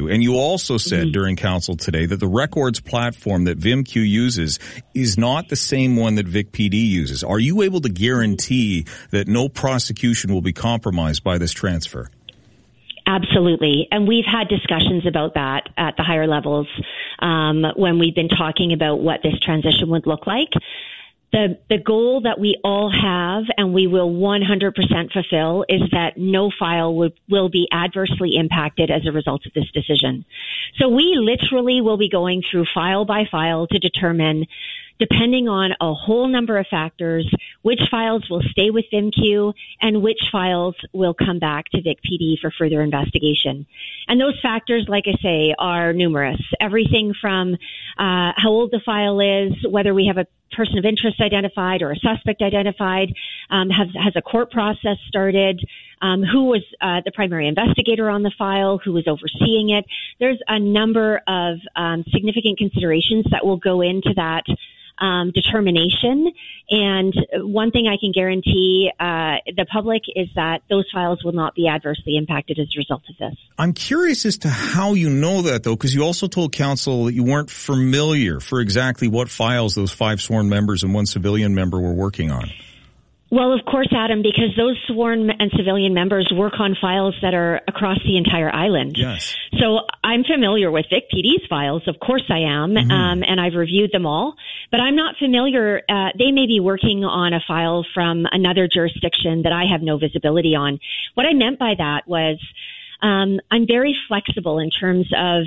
VIMQ. And you also said during council today that the records platform that VIMQ uses is not the same one that VicPD uses. Are you able to guarantee that no prosecution will be compromised by this transfer? Absolutely. And we've had discussions about that at the higher levels when we've been talking about what this transition would look like. The goal that we all have, and we will 100% fulfill, is that no file will be adversely impacted as a result of this decision. So we literally will be going through file by file to determine, depending on a whole number of factors, which files will stay with VIMQ and which files will come back to VicPD for further investigation. And those factors, like I say, are numerous. Everything from how old the file is, whether we have a person of interest identified or a suspect identified, has a court process started, who was the primary investigator on the file, who was overseeing it. There's a number of significant considerations that will go into that determination. And one thing I can guarantee the public is that those files will not be adversely impacted as a result of this. I'm curious as to how you know that, though, because you also told council that you weren't familiar for exactly what files those 5 sworn members and 1 civilian member were working on. Well, of course, Adam, because those sworn and civilian members work on files that are across the entire island. Yes. So I'm familiar with VicPD's files. Of course I am. And I've reviewed them all. But I'm not familiar. They may be working on a file from another jurisdiction that I have no visibility on. What I meant by that was I'm very flexible in terms of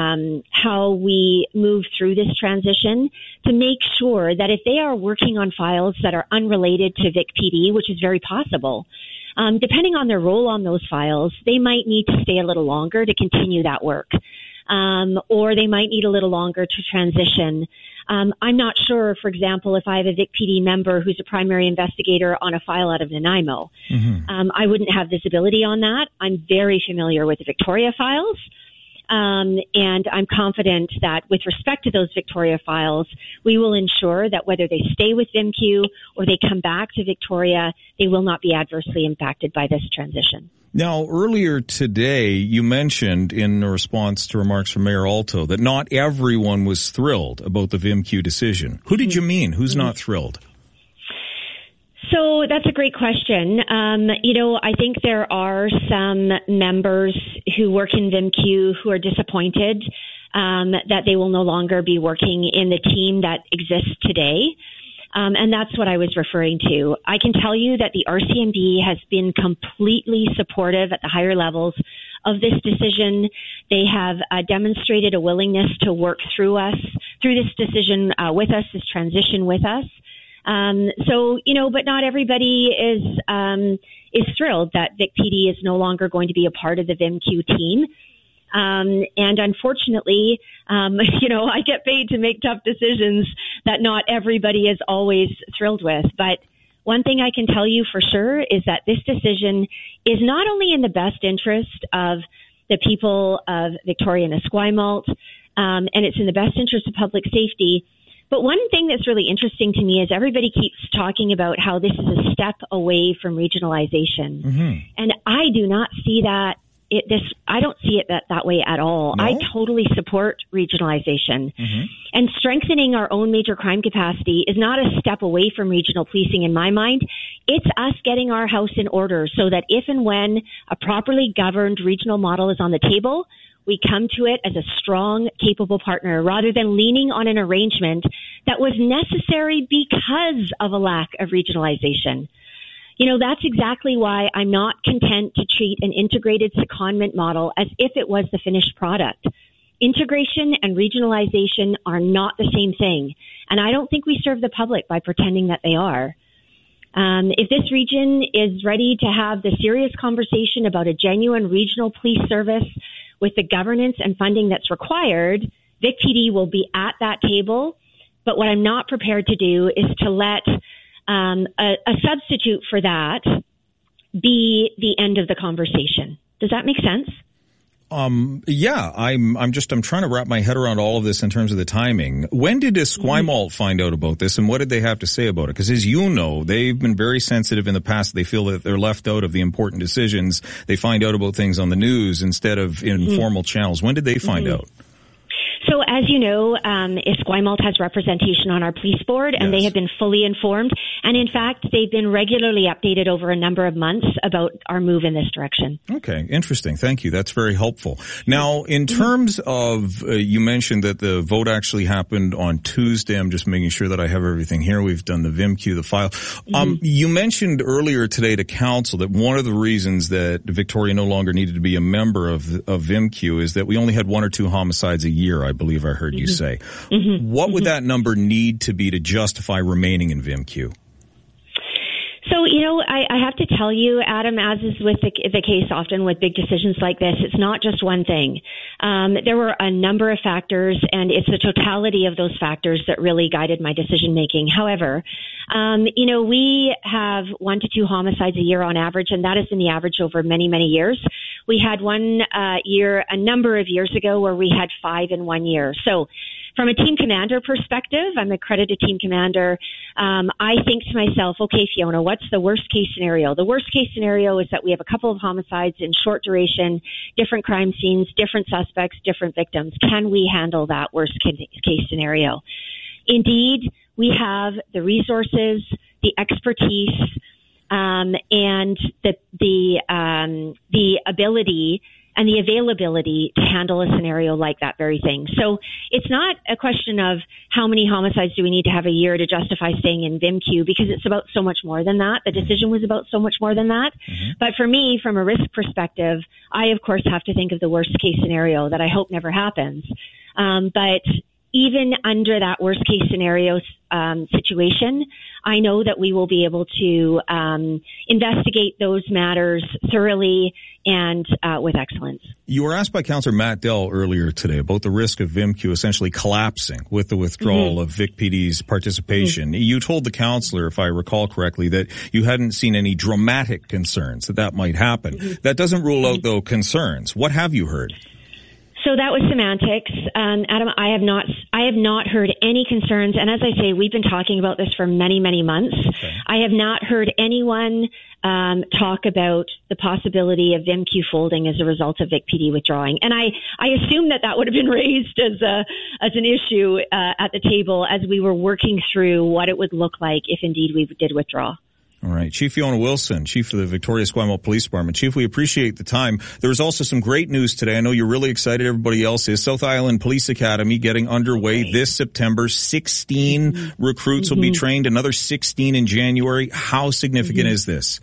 how we move through this transition to make sure that if they are working on files that are unrelated to VicPD, which is very possible, depending on their role on those files, they might need to stay a little longer to continue that work. Or they might need a little longer to transition. I'm not sure, for example, if I have a VicPD member who's a primary investigator on a file out of Nanaimo. I wouldn't have visibility on that. I'm very familiar with the Victoria files. And I'm confident that with respect to those Victoria files, we will ensure that whether they stay with VIMQ or they come back to Victoria, they will not be adversely impacted by this transition. Now, earlier today, you mentioned in response to remarks from Mayor Alto that not everyone was thrilled about the VIMQ decision. Who did you mean? Who's not thrilled? So that's a great question. I think there are some members who work in VIMQ who are disappointed that they will no longer be working in the team that exists today. And that's what I was referring to. I can tell you that the RCMP has been completely supportive at the higher levels of this decision. They have demonstrated a willingness to work through this decision with us, this transition with us. But not everybody is thrilled that VicPD is no longer going to be a part of the VIMQ team. And unfortunately, I get paid to make tough decisions that not everybody is always thrilled with. But one thing I can tell you for sure is that this decision is not only in the best interest of the people of Victoria and Esquimalt, and it's in the best interest of public safety. But one thing that's really interesting to me is everybody keeps talking about how this is a step away from regionalization. And I do not see that. I don't see it that way at all. No? I totally support regionalization. And strengthening our own major crime capacity is not a step away from regional policing in my mind. It's us getting our house in order so that if and when a properly governed regional model is on the table, we come to it as a strong, capable partner rather than leaning on an arrangement that was necessary because of a lack of regionalization. That's exactly why I'm not content to treat an integrated secondment model as if it was the finished product. Integration and regionalization are not the same thing, and I don't think we serve the public by pretending that they are. If this region is ready to have the serious conversation about a genuine regional police service with the governance and funding that's required, VicPD will be at that table. But what I'm not prepared to do is to let a substitute for that be the end of the conversation. Does that make sense? Yeah, I'm trying to wrap my head around all of this in terms of the timing. When did Esquimalt find out about this, and what did they have to say about it? Because as you know, they've been very sensitive in the past. They feel that they're left out of the important decisions. They find out about things on the news instead of in formal channels. When did they find out? So as you know, Esquimalt has representation on our police board, and they have been fully informed. And in fact, they've been regularly updated over a number of months about our move in this direction. Okay, interesting. Thank you. That's very helpful. Now, in terms of, you mentioned that the vote actually happened on Tuesday. I'm just making sure that I have everything here. We've done the VIMQ, the file. You mentioned earlier today to council that one of the reasons that Victoria no longer needed to be a member of VIMQ is that we only had 1 or 2 homicides a year, I believe I heard you say. What would that number need to be to justify remaining in VIMQ? So, I have to tell you, Adam, as is with the case often with big decisions like this, it's not just one thing. There were a number of factors, and it's the totality of those factors that really guided my decision making. However, we have 1 to 2 homicides a year on average, and that has been the average over many, many years. We had one year a number of years ago where we had 5 in 1 year. So from a team commander perspective, I'm an accredited team commander. I think to myself, okay, Fiona, what's the worst case scenario? The worst case scenario is that we have a couple of homicides in short duration, different crime scenes, different suspects, different victims. Can we handle that worst case scenario? Indeed, we have the resources, the expertise, and the ability and the availability to handle a scenario like that very thing. So it's not a question of how many homicides do we need to have a year to justify staying in VIMQ, because it's about so much more than that. The decision was about so much more than that. But for me, from a risk perspective, I, of course, have to think of the worst case scenario that I hope never happens. But even under that worst case scenario situation, I know that we will be able to investigate those matters thoroughly and with excellence. You were asked by Councillor Matt Dell earlier today about the risk of VIMQ essentially collapsing with the withdrawal of VicPD's participation. You told the councillor, if I recall correctly, that you hadn't seen any dramatic concerns that might happen. That doesn't rule out, though, concerns. What have you heard? So that was semantics. Adam, I have not heard any concerns. And as I say, we've been talking about this for many, many months. Okay. I have not heard anyone talk about the possibility of VIMQ folding as a result of VicPD withdrawing. And I assume that would have been raised as an issue at the table as we were working through what it would look like if indeed we did withdraw. All right. Chief Fiona Wilson, Chief of the Victoria-Esquimalt Police Department. Chief, we appreciate the time. There was also some great news today. I know you're really excited. Everybody else is. South Island Police Academy getting underway this September. 16 recruits will be trained, another 16 in January. How significant is this?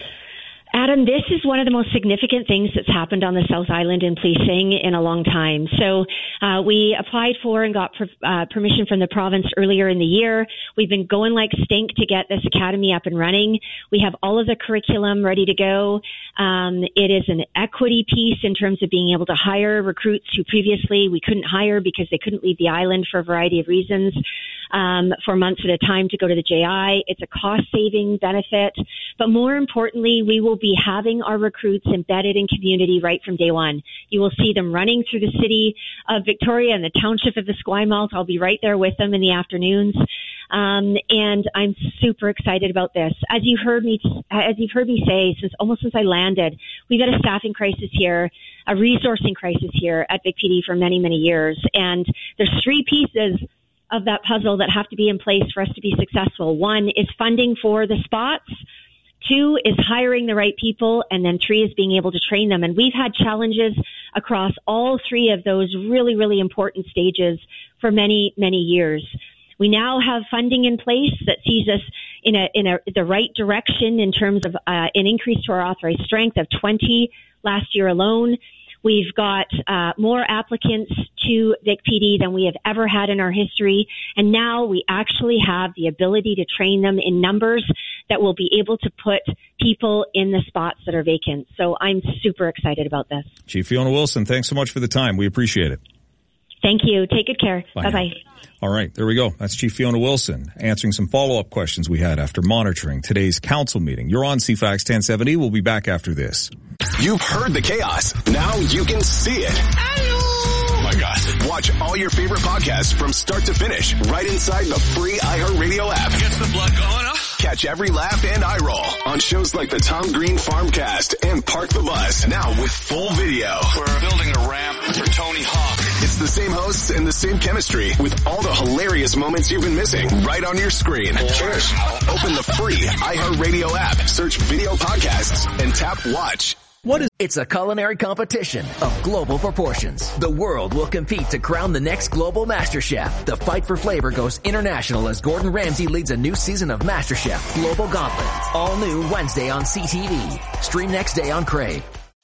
Adam, this is one of the most significant things that's happened on the South Island in policing in a long time. So we applied for and got permission from the province earlier in the year. We've been going like stink to get this academy up and running. We have all of the curriculum ready to go. It is an equity piece in terms of being able to hire recruits who previously we couldn't hire because they couldn't leave the island for a variety of reasons for months at a time to go to the JI. It's a cost-saving benefit. But more importantly, we will be having our recruits embedded in community right from day one. You will see them running through the city of Victoria and the township of Esquimalt. I'll be right there with them in the afternoons. And I'm super excited about this. As you've heard me say, since I landed, we've had a staffing crisis here, a resourcing crisis here at VicPD for many, many years. And there's 3 pieces of that puzzle that have to be in place for us to be successful. 1 is funding for the spots. 2 is hiring the right people. And then 3 is being able to train them. And we've had challenges across all 3 of those really, really important stages for many, many years. We now have funding in place that sees us in the right direction in terms of an increase to our authorized strength of 20 last year alone. We've got more applicants to VicPD than we have ever had in our history. And now we actually have the ability to train them in numbers that will be able to put people in the spots that are vacant. So I'm super excited about this. Chief Fiona Wilson, thanks so much for the time. We appreciate it. Thank you. Take good care. Bye-bye. All right, there we go. That's Chief Fiona Wilson answering some follow-up questions we had after monitoring today's council meeting. You're on CFAX 1070. We'll be back after this. You've heard the chaos. Now you can see it. Oh my God. Watch all your favorite podcasts from start to finish right inside the free iHeartRadio app. Gets the blood going, huh? Catch every laugh and eye roll on shows like the Tom Green Farmcast and Park the Bus. Now with full video. We're building a ramp for Tony Hawk. It's the same hosts and the same chemistry with all the hilarious moments you've been missing right on your screen. Cheers. Open the free iHeartRadio app, search video podcasts, and tap watch. It's a culinary competition of global proportions. The world will compete to crown the next global MasterChef. The fight for flavor goes international as Gordon Ramsay leads a new season of MasterChef Global Gauntlet. All new Wednesday on CTV. Stream next day on Crave.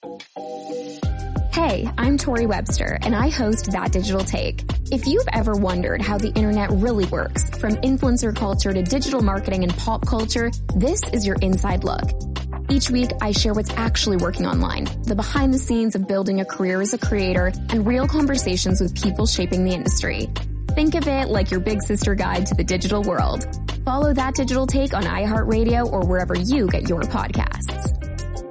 Hey, I'm Tori Webster, and I host That Digital Take. If you've ever wondered how the internet really works, from influencer culture to digital marketing and pop culture, this is your inside look. Each week, I share what's actually working online, the behind the scenes of building a career as a creator, and real conversations with people shaping the industry. Think of it like your big sister guide to the digital world. Follow That Digital Take on iHeartRadio or wherever you get your podcasts.